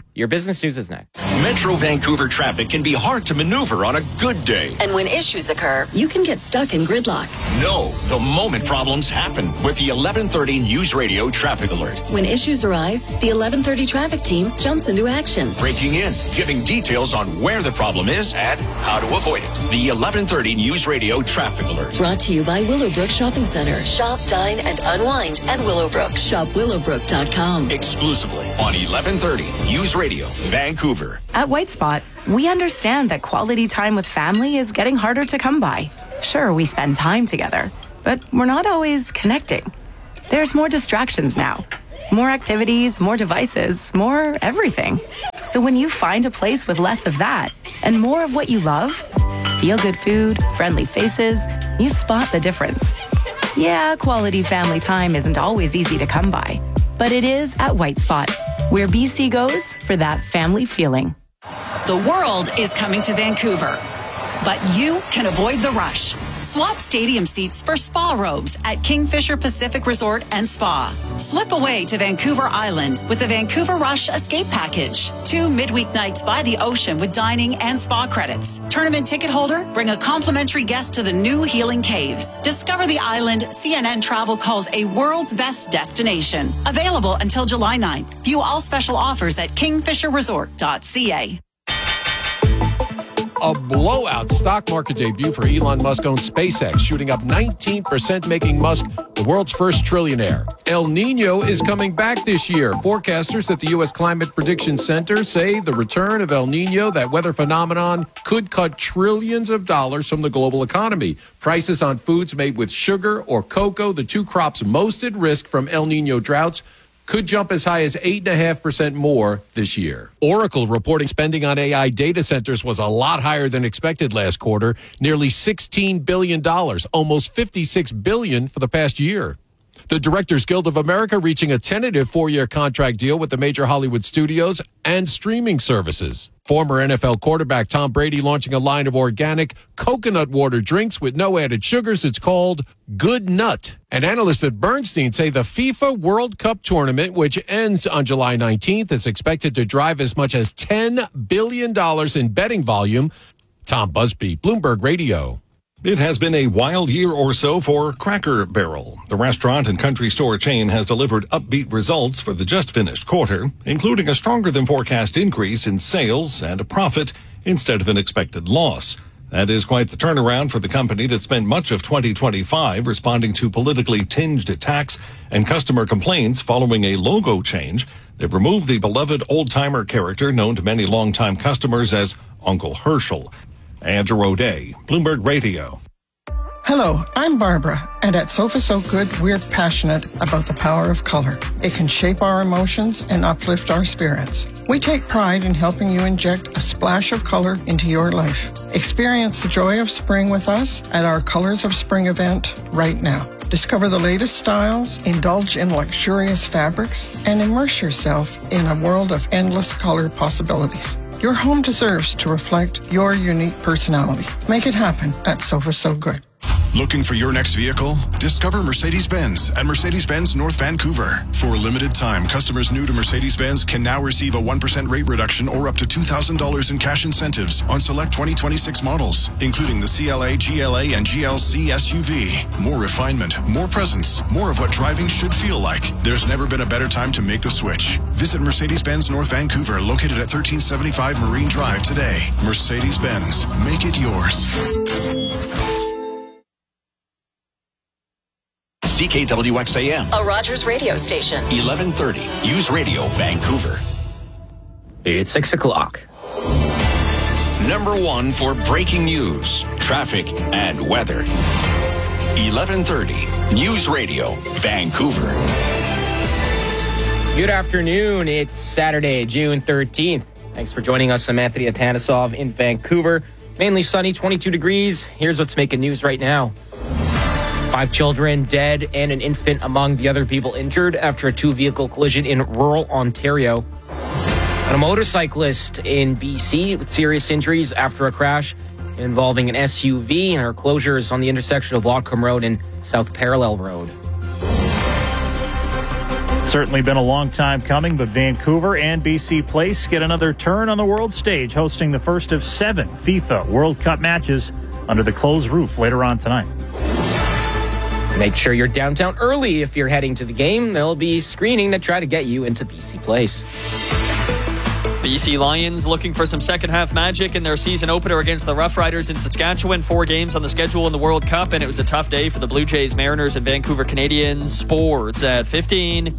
Your business news is next. Metro Vancouver traffic can be hard to maneuver on a good day. And when issues occur, you can get stuck in gridlock. No, the moment problems happen with the eleven thirty News Radio Traffic Alert. When issues arise, the eleven thirty traffic team jumps into action. Breaking in, giving details on where the problem is and how to avoid it. The eleven thirty News Radio Traffic Alert. Brought to you by Willowbrook Shopping Center. Shop, dine, and unwind at Willowbrook. Shop willowbrook dot com. Exclusively on eleven thirty News Radio, Vancouver. At White Spot, we understand that quality time with family is getting harder to come by. Sure, we spend time together, but we're not always connecting. There's more distractions now. More activities, more devices, more everything. So when you find a place with less of that and more of what you love, feel-good food, friendly faces, you spot the difference. Yeah, quality family time isn't always easy to come by, but it is at White Spot, where B C goes for that family feeling. The world is coming to Vancouver, but you can avoid the rush. Swap stadium seats for spa robes at Kingfisher Pacific Resort and Spa. Slip away to Vancouver Island with the Vancouver Rush Escape Package. Two midweek nights by the ocean with dining and spa credits. Tournament ticket holder, bring a complimentary guest to the new Healing Caves. Discover the island C N N Travel calls a world's best destination. Available until July ninth. View all special offers at kingfisher resort dot c a. A blowout stock market debut for Elon Musk-owned SpaceX, shooting up nineteen percent, making Musk the world's first trillionaire. El Nino is coming back this year. Forecasters at the U S Climate Prediction Center say the return of El Nino, that weather phenomenon, could cut trillions of dollars from the global economy. Prices on foods made with sugar or cocoa, the two crops most at risk from El Nino droughts, could jump as high as eight point five percent more this year. Oracle reporting spending on A I data centers was a lot higher than expected last quarter, nearly sixteen billion dollars, almost fifty-six billion dollars for the past year. The Directors Guild of America reaching a tentative four-year contract deal with the major Hollywood studios and streaming services. Former N F L quarterback Tom Brady launching a line of organic coconut water drinks with no added sugars. It's called Good Nut. And analysts at Bernstein say the FIFA World Cup tournament, which ends on July nineteenth, is expected to drive as much as ten billion dollars in betting volume. Tom Busby, Bloomberg Radio. It has been a wild year or so for Cracker Barrel. The restaurant and country store chain has delivered upbeat results for the just finished quarter, including a stronger than forecast increase in sales and a profit instead of an expected loss. That is quite the turnaround for the company that spent much of twenty twenty-five responding to politically tinged attacks and customer complaints following a logo change. They've removed the beloved old-timer character known to many longtime customers as Uncle Herschel. Andrew O'Day, Bloomberg Radio. Hello, I'm Barbara, and at Sofa So Good, we're passionate about the power of color. It can shape our emotions and uplift our spirits. We take pride in helping you inject a splash of color into your life. Experience the joy of spring with us at our Colors of Spring event right now. Discover the latest styles, indulge in luxurious fabrics, and immerse yourself in a world of endless color possibilities. Your home deserves to reflect your unique personality. Make it happen at Sofa So Good. Looking for your next vehicle? Discover Mercedes-Benz at Mercedes-Benz North Vancouver. For a limited time, customers new to Mercedes-Benz can now receive a one percent rate reduction or up to two thousand dollars in cash incentives on select twenty twenty-six models, including the C L A, G L A, and G L C S U V. More refinement, more presence, more of what driving should feel like. There's never been a better time to make the switch. Visit Mercedes-Benz North Vancouver, located at thirteen seventy-five Marine Drive today. Mercedes-Benz, make it yours. C K W X A M. A Rogers radio station. eleven thirty News Radio, Vancouver. It's six o'clock. Number one for breaking news, traffic, and weather. eleven thirty News Radio, Vancouver. Good afternoon. It's Saturday, June thirteenth. Thanks for joining us. I'm Anthony Atanasov in Vancouver. Mainly sunny, twenty-two degrees. Here's what's making news right now. Five children dead and an infant among the other people injured after a two-vehicle collision in rural Ontario. And a motorcyclist in B C with serious injuries after a crash involving an S U V and her closures on the intersection of Whatcom Road and South Parallel Road. Certainly been a long time coming, but Vancouver and B C Place get another turn on the world stage, hosting the first of seven FIFA World Cup matches under the closed roof later on tonight. Make sure you're downtown early if you're heading to the game. There'll be screening to try to get you into B C Place. B C Lions looking for some second-half magic in their season opener against the Rough Riders in Saskatchewan. Four games on the schedule in the World Cup, and it was a tough day for the Blue Jays, Mariners, and Vancouver Canadians. Sports at fifteen.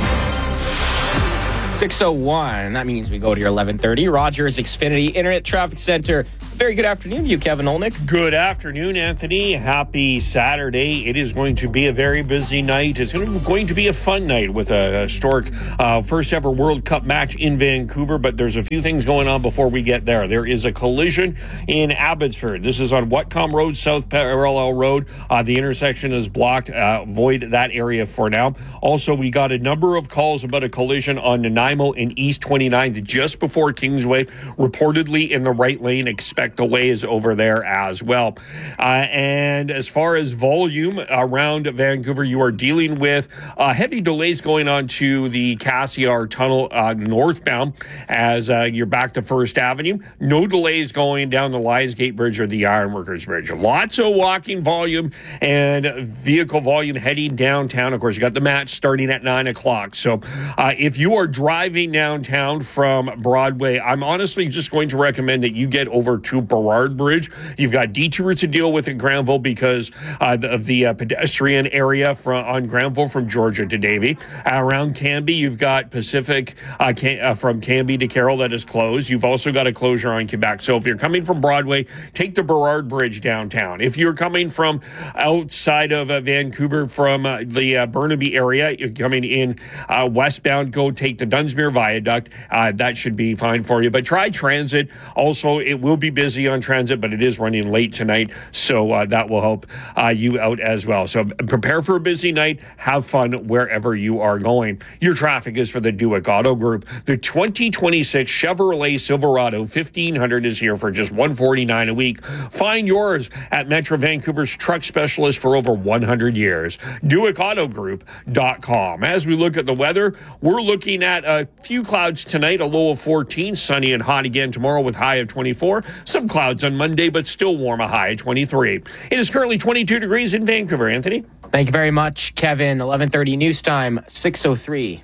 six oh one. That means we go to your eleven thirty. Rogers Xfinity Internet Traffic Center. Very good afternoon to you, Kevin Olnick. Good afternoon, Anthony. Happy Saturday. It is going to be a very busy night. It's going to be a fun night with a historic uh, first ever World Cup match in Vancouver, but there's a few things going on before we get there. There is a collision in Abbotsford. This is on Whatcom Road, South Parallel Road. Uh, the intersection is blocked. Uh, avoid that area for now. Also, we got a number of calls about a collision on Nanaimo and East twenty-ninth just before Kingsway, reportedly in the right lane. Expect delays over there as well. Uh, and as far as volume around Vancouver, you are dealing with uh, heavy delays going on to the Cassiar Tunnel uh, northbound as uh, you're back to First Avenue. No delays going down the Lionsgate Bridge or the Ironworkers Bridge. Lots of walking volume and vehicle volume heading downtown. Of course, you got the match starting at nine o'clock. So uh, if you are driving downtown from Broadway, I'm honestly just going to recommend that you get over to Burrard Bridge. You've got detours to deal with in Granville because uh, of the uh, pedestrian area from, on Granville from Georgia to Davie. Uh, around Canby, you've got Pacific uh, Can- uh, from Canby to Carroll that is closed. You've also got a closure on Quebec. So if you're coming from Broadway, take the Burrard Bridge downtown. If you're coming from outside of uh, Vancouver from uh, the uh, Burnaby area, you're coming in uh, westbound, go take the Dunsmuir Viaduct. Uh, that should be fine for you. But try transit. Also, it will be busy on transit, but it is running late tonight, so uh, that will help uh, you out as well. So prepare for a busy night. Have fun wherever you are going. Your traffic is for the Duick Auto Group. The twenty twenty-six Chevrolet Silverado fifteen hundred is here for just one hundred forty-nine dollars a week. Find yours at Metro Vancouver's truck specialist for over one hundred years. Duick Auto Group dot com. As we look at the weather, we're looking at a few clouds tonight, a low of fourteen, sunny and hot again tomorrow with high of twenty-four. Some clouds on Monday, but still warm, a high of twenty-three. It is currently twenty-two degrees in Vancouver. Anthony? Thank you very much, Kevin. eleven thirty news time, six oh three.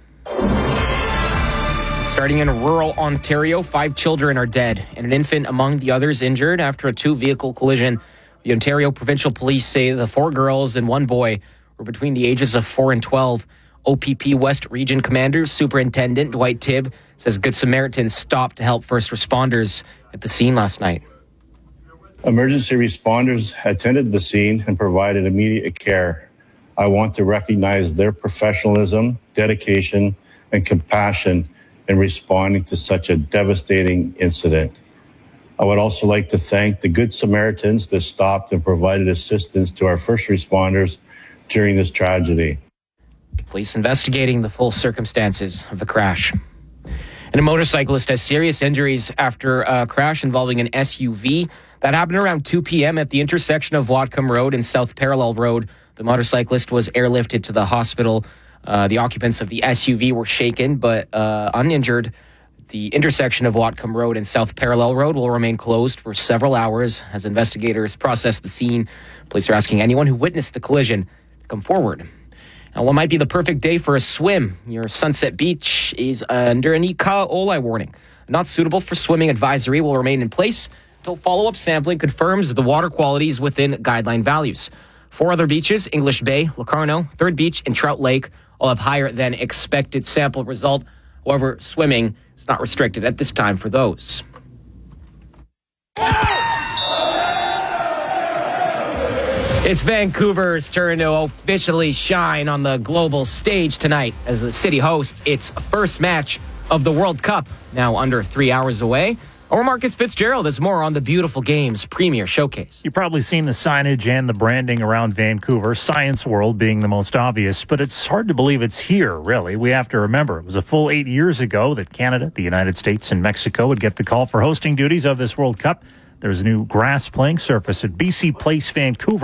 Starting in rural Ontario, five children are dead and an infant among the others injured after a two-vehicle collision. The Ontario Provincial Police say the four girls and one boy were between the ages of four and twelve. O P P West Region Commander Superintendent Dwight Tibb says Good Samaritans stopped to help first responders at the scene last night. Emergency responders attended the scene and provided immediate care. I want to recognize their professionalism, dedication, and compassion in responding to such a devastating incident. I would also like to thank the Good Samaritans that stopped and provided assistance to our first responders during this tragedy. Police investigating the full circumstances of the crash. And a motorcyclist has serious injuries after a crash involving an S U V. That happened around two p.m. at the intersection of Whatcom Road and South Parallel Road. The motorcyclist was airlifted to the hospital. Uh, the occupants of the S U V were shaken but uh, uninjured. The intersection of Whatcom Road and South Parallel Road will remain closed for several hours as investigators process the scene. Police are asking anyone who witnessed the collision to come forward. Now, what might be the perfect day for a swim? Your Sunset Beach is under an E C A O L I warning. Not suitable for swimming advisory will remain in place until follow-up sampling confirms the water quality is within guideline values. Four other beaches, English Bay, Locarno, Third Beach, and Trout Lake, all have higher than expected sample result. However, swimming is not restricted at this time for those. It's Vancouver's turn to officially shine on the global stage tonight as the city hosts its first match of the World Cup, now under three hours away. Our Marcus Fitzgerald has more on the Beautiful Games Premier Showcase. You've probably seen the signage and the branding around Vancouver, Science World being the most obvious, but it's hard to believe it's here, really. We have to remember it was a full eight years ago that Canada, the United States, and Mexico would get the call for hosting duties of this World Cup. There's a new grass playing surface at B C Place, Vancouver.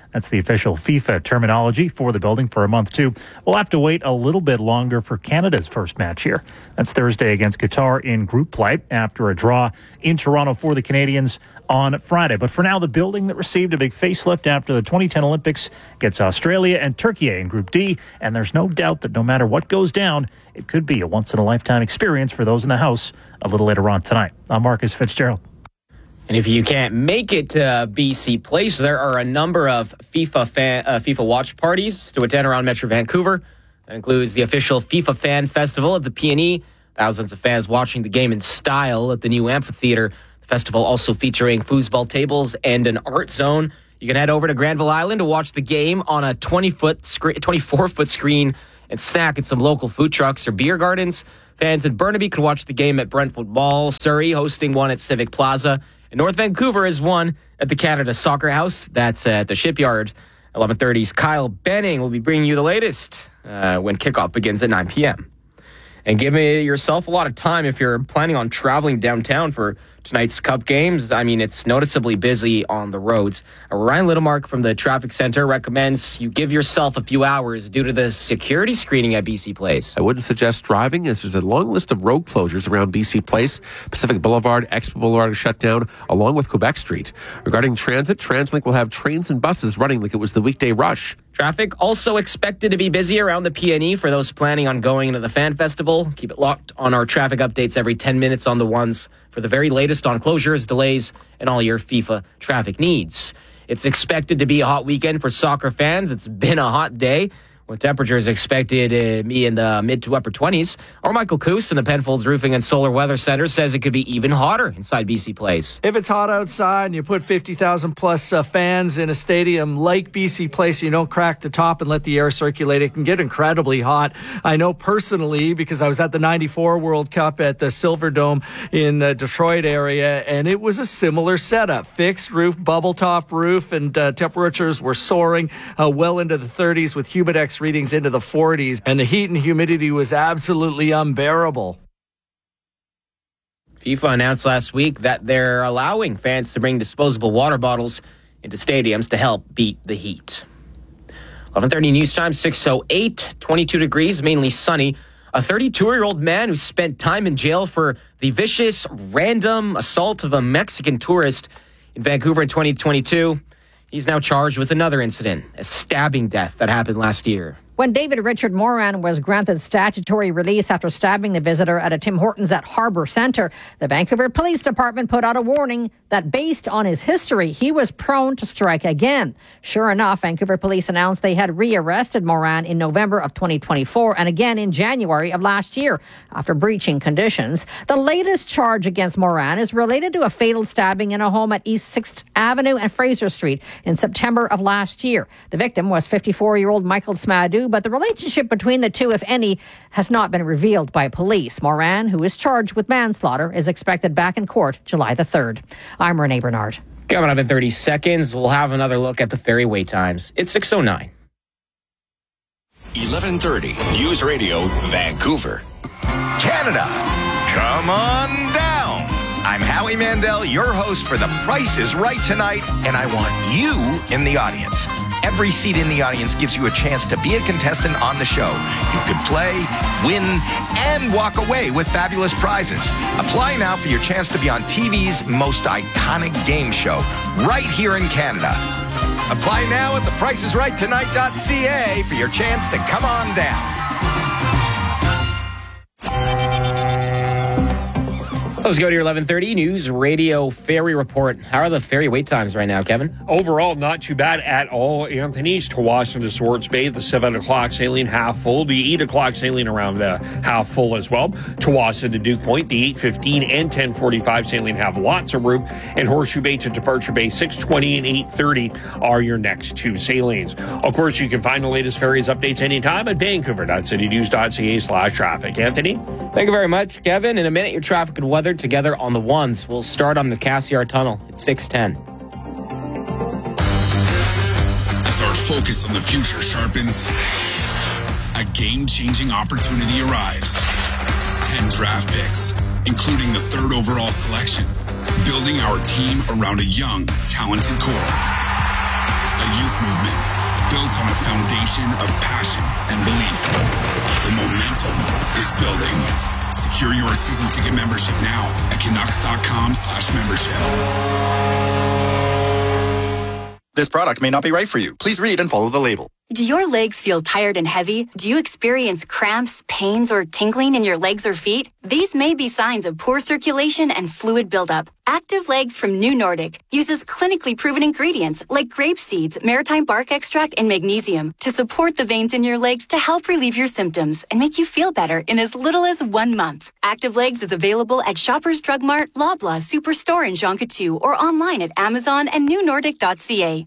That's the official FIFA terminology for the building for a month, too. We'll have to wait a little bit longer for Canada's first match here. That's Thursday against Qatar in group play after a draw in Toronto for the Canadians on Friday. But for now, the building that received a big facelift after the twenty ten Olympics gets Australia and Turkey in Group D, and there's no doubt that no matter what goes down, it could be a once-in-a-lifetime experience for those in the house a little later on tonight. I'm Marcus Fitzgerald. And if you can't make it to B C Place, there are a number of FIFA fan, uh, FIFA watch parties to attend around Metro Vancouver. That includes the official FIFA Fan Festival at the P and E. Thousands of fans watching the game in style at the new amphitheater. The festival also featuring foosball tables and an art zone. You can head over to Granville Island to watch the game on a twenty-foot screen, twenty-four foot screen and snack at some local food trucks or beer gardens. Fans in Burnaby can watch the game at Brentwood Mall. Surrey hosting one at Civic Plaza. And North Vancouver is one at the Canada Soccer House. That's at the Shipyard. eleven thirty's Kyle Benning will be bringing you the latest uh, when kickoff begins at nine p.m. And give me yourself a lot of time if you're planning on traveling downtown for tonight's Cup games. I mean, it's noticeably busy on the roads. Uh, Ryan Littlemark from the Traffic Center recommends you give yourself a few hours due to the security screening at B C Place. I wouldn't suggest driving, as there's a long list of road closures around B C Place. Pacific Boulevard, Expo Boulevard is shut down, along with Quebec Street. Regarding transit, TransLink will have trains and buses running like it was the weekday rush. Traffic also expected to be busy around the P and E for those planning on going into the Fan Festival. Keep it locked on our traffic updates every ten minutes on the ones for the very latest on closures, delays, and all your FIFA traffic needs. It's expected to be a hot weekend for soccer fans. It's been a hot day, with temperatures expected to be in the mid to upper twenties. Our Michael Coos in the Penfolds Roofing and Solar Weather Center says it could be even hotter inside B C Place. If it's hot outside and you put fifty thousand plus uh, fans in a stadium like B C Place, you don't crack the top and let the air circulate, it can get incredibly hot. I know personally because I was at the ninety-four World Cup at the Silverdome in the Detroit area, and it was a similar setup. Fixed roof, bubble top roof, and uh, temperatures were soaring uh, well into the thirties with Humidex readings into the forties, and the heat and humidity was absolutely unbearable. FIFA announced last week that they're allowing fans to bring disposable water bottles into stadiums to help beat the heat. eleven thirty news time, six oh eight, twenty-two degrees, mainly sunny. A thirty-two-year-old man who spent time in jail for the vicious, random assault of a Mexican tourist in Vancouver in twenty twenty-two. He's now charged with another incident, a stabbing death that happened last year. When David Richard Moran was granted statutory release after stabbing the visitor at a Tim Hortons at Harbour Centre, the Vancouver Police Department put out a warning that based on his history, he was prone to strike again. Sure enough, Vancouver Police announced they had rearrested Moran in November of twenty twenty-four and again in January of last year after breaching conditions. The latest charge against Moran is related to a fatal stabbing in a home at East sixth Avenue and Fraser Street in September of last year. The victim was fifty-four-year-old Michael Smadou, but the relationship between the two, if any, has not been revealed by police. Moran, who is charged with manslaughter, is expected back in court July the third. I'm Renee Bernard. Coming up in thirty seconds, we'll have another look at the ferry wait times. It's six oh nine. eleven thirty News Radio, Vancouver. Canada, come on down. I'm Howie Mandel, your host for The Price is Right tonight, and I want you in the audience. Every seat in the audience gives you a chance to be a contestant on the show. You could play, win, and walk away with fabulous prizes. Apply now for your chance to be on T V's most iconic game show, right here in Canada. Apply now at the price is right tonight dot c a for your chance to come on down. Let's go to your eleven thirty News Radio Ferry Report. How are the ferry wait times right now, Kevin? Overall, not too bad at all. Anthony's to Wasson to Swartz Bay, the seven o'clock sailing half full. The eight o'clock sailing around uh, half full as well. To Wasson to Duke Point, the eight fifteen and ten forty-five sailing have lots of room. And Horseshoe Bay to Departure Bay, six twenty and eight thirty are your next two sailings. Of course, you can find the latest ferries updates anytime at vancouver dot city news dot c a slash traffic. Anthony? Thank you very much, Kevin. In a minute, your traffic and weather together on the ones. We'll start on the Cassiar Tunnel at six ten. As our focus on the future sharpens, a game-changing opportunity arrives. Ten draft picks, including the third overall selection, building our team around a young, talented core. A a youth movement built on a foundation of passion and belief. The momentum is building. Secure your season ticket membership now at Canucks.com slash membership. This product may not be right for you. Please read and follow the label. Do your legs feel tired and heavy? Do you experience cramps, pains, or tingling in your legs or feet? These may be signs of poor circulation and fluid buildup. Active Legs from New Nordic uses clinically proven ingredients like grape seeds, maritime bark extract, and magnesium to support the veins in your legs to help relieve your symptoms and make you feel better in as little as one month. Active Legs is available at Shoppers Drug Mart, Loblaw, Superstore, and Jean Coutu, or online at Amazon and new nordic dot c a.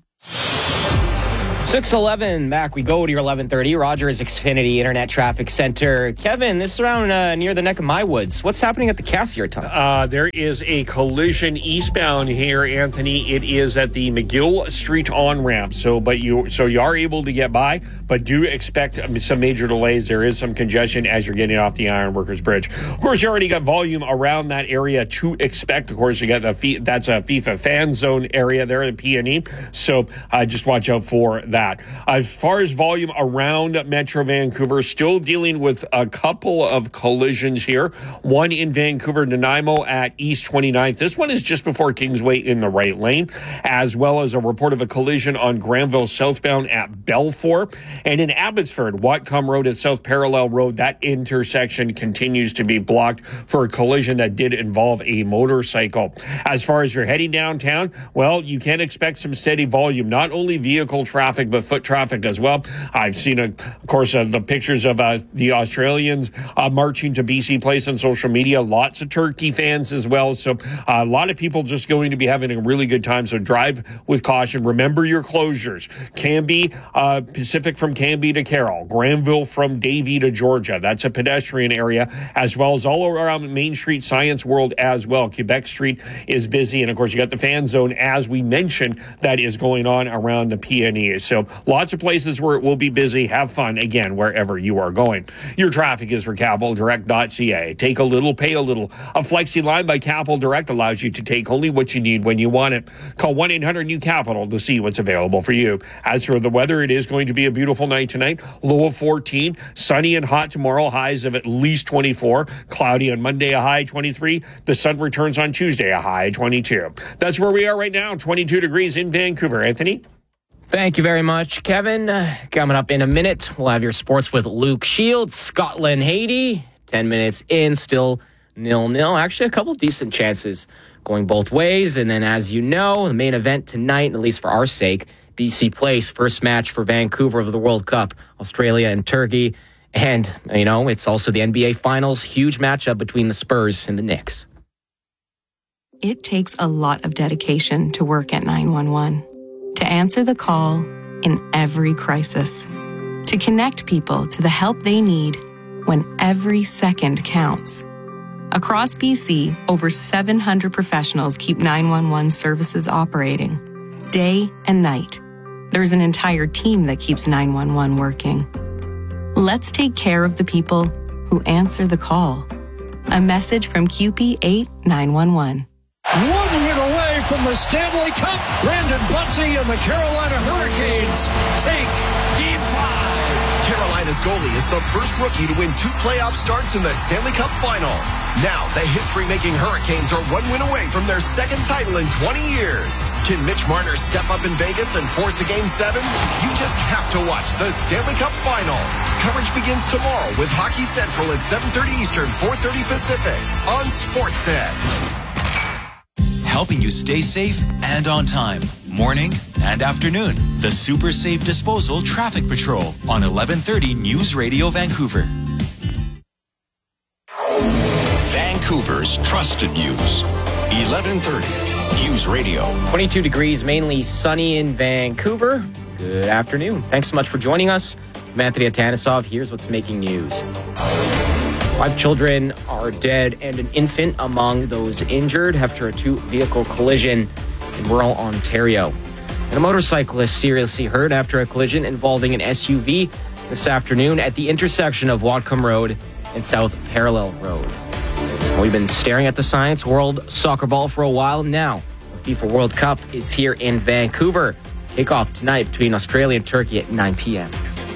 six eleven, back we go to your eleven thirty. Rogers Xfinity Internet Traffic Center. Kevin, this is around uh, near the neck of my woods. What's happening at the Cassier Tunnel? Uh, there is a collision eastbound here, Anthony. It is at the McGill Street on-ramp. So, but you, so you are able to get by, but do expect some major delays. There is some congestion as you're getting off the Ironworkers Bridge. Of course, you already got volume around that area to expect. Of course, you got the that's a FIFA fan zone area there at P and E. So uh, just watch out for that. As far as volume around Metro Vancouver, still dealing with a couple of collisions here. One in Vancouver, Nanaimo at East twenty-ninth. This one is just before Kingsway in the right lane, as well as a report of a collision on Granville southbound at Belfour. And in Abbotsford, Whatcom Road at South Parallel Road, that intersection continues to be blocked for a collision that did involve a motorcycle. As far as you're heading downtown, well, you can expect some steady volume, not only vehicle traffic, but foot traffic as well. I've seen, uh, of course, uh, the pictures of uh, the Australians uh, marching to B C Place on social media. Lots of Turkey fans as well. So uh, a lot of people just going to be having a really good time. So drive with caution. Remember your closures. Canby, uh, Pacific from Canby to Carroll. Granville from Davie to Georgia. That's a pedestrian area, as well as all around Main Street, Science World as well. Quebec Street is busy. And, of course, you got the fan zone, as we mentioned, that is going on around the P and E. So lots of places where it will be busy. Have fun, again, wherever you are going. Your traffic is for Capital Direct dot C A. Take a little, pay a little. A Flexi line by Capital Direct allows you to take only what you need when you want it. Call one eight hundred new capital to see what's available for you. As for the weather, it is going to be a beautiful night tonight. Low of fourteen. Sunny and hot tomorrow. Highs of at least twenty-four. Cloudy on Monday, a high twenty-three. The sun returns on Tuesday, a high twenty-two. That's where we are right now. twenty-two degrees in Vancouver. Anthony? Thank you very much, Kevin. Uh, coming up in a minute, we'll have your sports with Luke Shields. Scotland, Haiti. Ten minutes in, still nil-nil. Actually, a couple decent chances going both ways. And then, as you know, the main event tonight, at least for our sake, B C Place, first match for Vancouver of the World Cup, Australia and Turkey. And, you know, it's also the N B A Finals. Huge matchup between the Spurs and the Knicks. It takes a lot of dedication to work at nine one one. To answer the call in every crisis. To connect people to the help they need when every second counts. Across B C, over seven hundred professionals keep nine one one services operating, day and night. There's an entire team that keeps nine one one working. Let's take care of the people who answer the call. A message from Q P eight nine one one. One win away from the Stanley Cup. Brandon Bussey and the Carolina Hurricanes take Game five. Carolina's goalie is the first rookie to win two playoff starts in the Stanley Cup final. Now, the history-making Hurricanes are one win away from their second title in twenty years. Can Mitch Marner step up in Vegas and force a Game seven? You just have to watch the Stanley Cup final. Coverage begins tomorrow with Hockey Central at seven thirty Eastern, four thirty Pacific on Sportsnet. Helping you stay safe and on time, morning and afternoon. The Super Safe Disposal Traffic Patrol on eleven thirty News Radio Vancouver. Vancouver's trusted news. eleven thirty News Radio. twenty-two degrees, mainly sunny in Vancouver. Good afternoon. Thanks so much for joining us. I'm Anthony Atanesov. Here's what's making news. Five children are dead and an infant among those injured after a two-vehicle collision in rural Ontario. And a motorcyclist seriously hurt after a collision involving an S U V this afternoon at the intersection of Whatcom Road and South Parallel Road. We've been staring at the Science World soccer ball for a while now. The FIFA World Cup is here in Vancouver. kick off tonight between Australia and Turkey at nine p.m.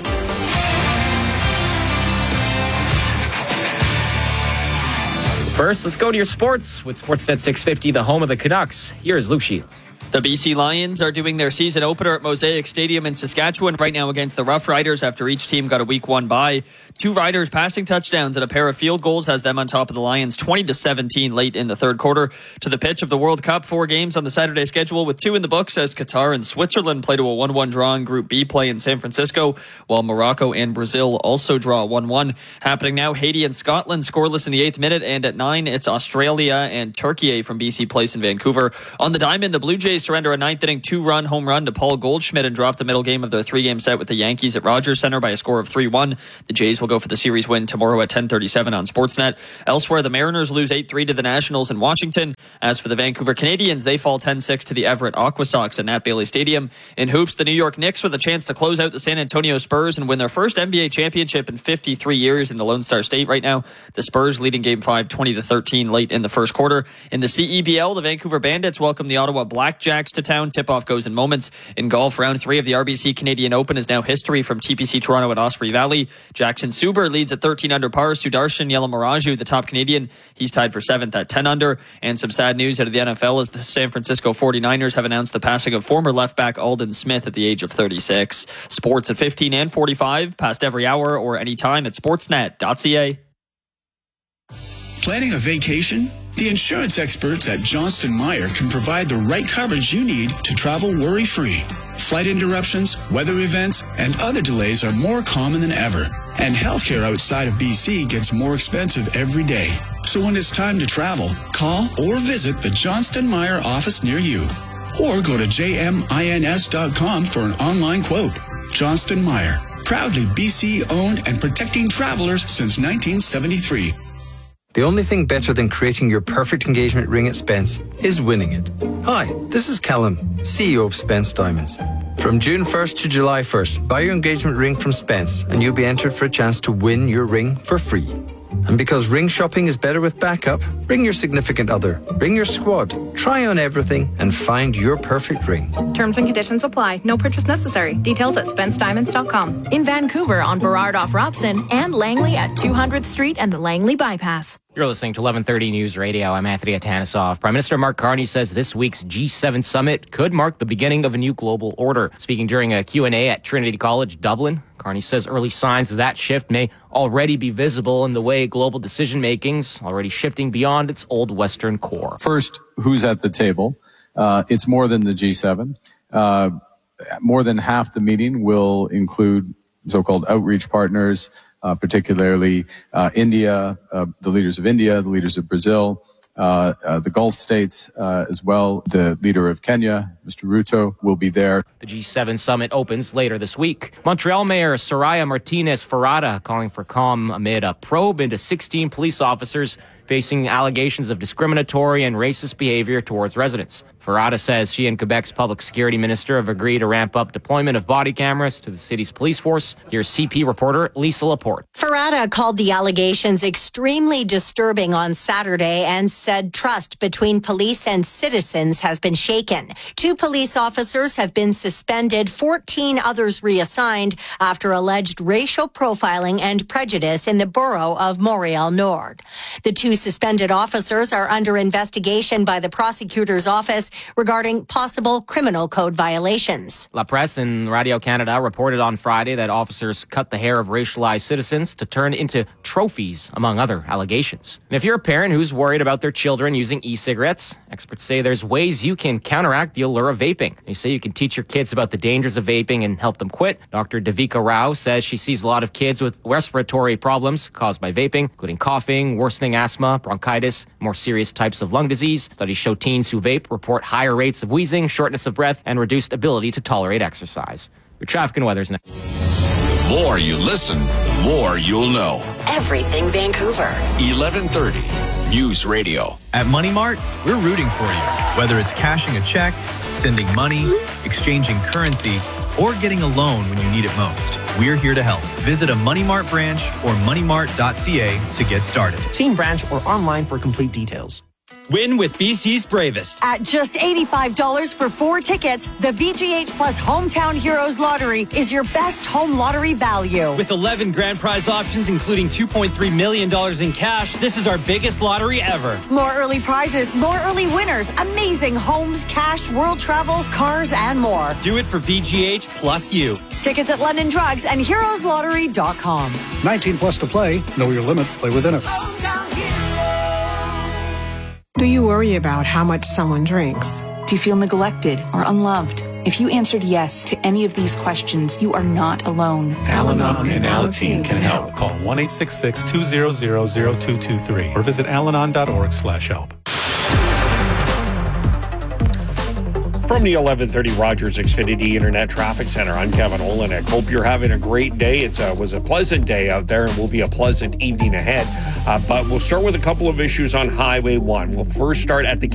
First, let's go to your sports with Sportsnet six fifty, the home of the Canucks. Here's Luke Shields. The B C Lions are doing their season opener at Mosaic Stadium in Saskatchewan right now against the Rough Riders after each team got a week one bye. Two Riders passing touchdowns and a pair of field goals has them on top of the Lions twenty to seventeen late in the third quarter. To the pitch of the World Cup, four games on the Saturday schedule with two in the books as Qatar and Switzerland play to a one one draw in Group B play in San Francisco, while Morocco and Brazil also draw one one. Happening now, Haiti and Scotland scoreless in the eighth minute, and at nine, it's Australia and Turkey from B C Place in Vancouver. On the diamond, the Blue Jays surrender a ninth inning two-run home run to Paul Goldschmidt and drop the middle game of their three-game set with the Yankees at Rogers Center by a score of three one. The Jays will go for the series win tomorrow at ten thirty-seven on Sportsnet. Elsewhere, the Mariners lose eight three to the Nationals in Washington. As for the Vancouver Canadians, they fall ten six to the Everett Aquasox at Nat Bailey Stadium. In hoops, the New York Knicks with a chance to close out the San Antonio Spurs and win their first N B A championship in fifty-three years in the Lone Star State right now. The Spurs leading Game five twenty to thirteen late in the first quarter. In the C E B L, the Vancouver Bandits welcome the Ottawa Blackjacks to town. Tip-off goes in moments. In golf, round three of the R B C Canadian Open is now history from T P C Toronto at Osprey Valley. Jackson Suber leads at thirteen under par. Sudarshan Yalamaraju, the top Canadian, he's tied for seventh at ten under. And some sad news out of the N F L as the San Francisco forty-niners have announced the passing of former left back Aldon Smith at the age of thirty-six. Sports at fifteen and forty-five, past every hour or anytime at sportsnet dot c a. Planning a vacation? The insurance experts at Johnston Meyer can provide the right coverage you need to travel worry-free. Flight interruptions, weather events, and other delays are more common than ever. And healthcare outside of B C gets more expensive every day. So when it's time to travel, call or visit the Johnston Meyer office near you. Or go to j m i n s dot com for an online quote. Johnston Meyer, proudly B C-owned and protecting travelers since nineteen seventy-three. The only thing better than creating your perfect engagement ring at Spence is winning it. Hi, this is Callum, C E O of Spence Diamonds. From June first to July first, buy your engagement ring from Spence and you'll be entered for a chance to win your ring for free. And because ring shopping is better with backup, bring your significant other, bring your squad, try on everything and find your perfect ring. Terms and conditions apply. No purchase necessary. Details at spence diamonds dot com. In Vancouver on Burrard off Robson and Langley at two hundredth Street and the Langley Bypass. You're listening to eleven thirty News Radio. I'm Anthony Atanesov. Prime Minister Mark Carney says this week's G seven summit could mark the beginning of a new global order. Speaking during a Q and A at Trinity College, Dublin, Carney says early signs of that shift may already be visible in the way global decision-making's already shifting beyond its old Western core. First, who's at the table? Uh, it's more than the G seven. Uh, more than half the meeting will include so-called outreach partners, Uh, particularly uh, India, uh, the leaders of India, the leaders of Brazil, uh, uh, the Gulf states uh, as well. The leader of Kenya, Mister Ruto, will be there. The G seven summit opens later this week. Montreal Mayor Soraya Martinez Ferrada calling for calm amid a probe into sixteen police officers facing allegations of discriminatory and racist behavior towards residents. Ferrada says she and Quebec's public security minister have agreed to ramp up deployment of body cameras to the city's police force. Here's C P reporter Lisa Laporte. Ferrada called the allegations extremely disturbing on Saturday and said trust between police and citizens has been shaken. Two police officers have been suspended, fourteen others reassigned after alleged racial profiling and prejudice in the borough of Montreal Nord. The two suspended officers are under investigation by the prosecutor's office regarding possible criminal code violations. La Presse and Radio Canada reported on Friday that officers cut the hair of racialized citizens to turn into trophies, among other allegations. And if you're a parent who's worried about their children using e-cigarettes, experts say there's ways you can counteract the allure of vaping. They say you can teach your kids about the dangers of vaping and help them quit. Doctor Devika Rao says she sees a lot of kids with respiratory problems caused by vaping, including coughing, worsening asthma, bronchitis, more serious types of lung disease. Studies show teens who vape report higher rates of wheezing, shortness of breath, and reduced ability to tolerate exercise. Your traffic and weather's next. The more you listen, the more you'll know. Everything Vancouver. eleven thirty News Radio. At Money Mart, we're rooting for you. Whether it's cashing a check, sending money, exchanging currency, or getting a loan when you need it most, we're here to help. Visit a Money Mart branch or money mart dot c a to get started. See branch or online for complete details. Win with B C's Bravest. At just eighty-five dollars for four tickets, the V G H Plus Hometown Heroes Lottery is your best home lottery value. With eleven grand prize options, including two point three million dollars in cash, this is our biggest lottery ever. More early prizes, more early winners, amazing homes, cash, world travel, cars, and more. Do it for V G H plus you. Tickets at London Drugs and heroes lottery dot com. nineteen plus to play. Know your limit. Play within it. Do you worry about how much someone drinks? Do you feel neglected or unloved? If you answered yes to any of these questions, you are not alone. Al-Anon and Alateen can help. Call one eight six six, two zero zero, zero two two three or visit alanon dot org slash help. From the eleven thirty Rogers Xfinity Internet Traffic Center, I'm Kevin Olenek. Hope you're having a great day. It uh, was a pleasant day out there and will be a pleasant evening ahead. Uh, but we'll start with a couple of issues on Highway one. We'll first start at the